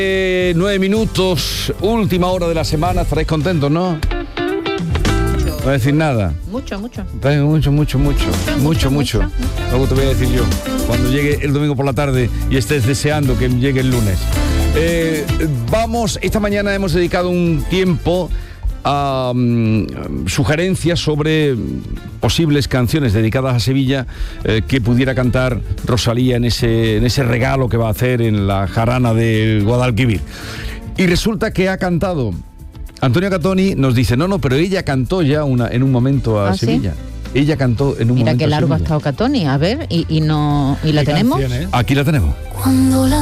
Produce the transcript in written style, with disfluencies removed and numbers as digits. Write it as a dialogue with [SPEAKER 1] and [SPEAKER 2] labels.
[SPEAKER 1] 9 minutos, última hora de la semana, estaréis contentos, ¿no? No voy a decir nada.
[SPEAKER 2] Mucho.
[SPEAKER 1] Mucho. Luego te voy a decir yo, cuando llegue el domingo por la tarde y estés deseando que llegue el lunes. Esta mañana hemos dedicado un tiempo a sugerencias sobre posibles canciones dedicadas a Sevilla que pudiera cantar Rosalía en ese regalo que va a hacer en la jarana del Guadalquivir. Y resulta que ha cantado. Antonio Catoni nos dice, no, pero ella cantó ya en un momento a Sevilla. ¿Sí? Ella cantó en un momento a Sevilla.
[SPEAKER 2] Mira qué largo ha estado Catoni, a ver, y la tenemos.
[SPEAKER 1] Aquí la tenemos.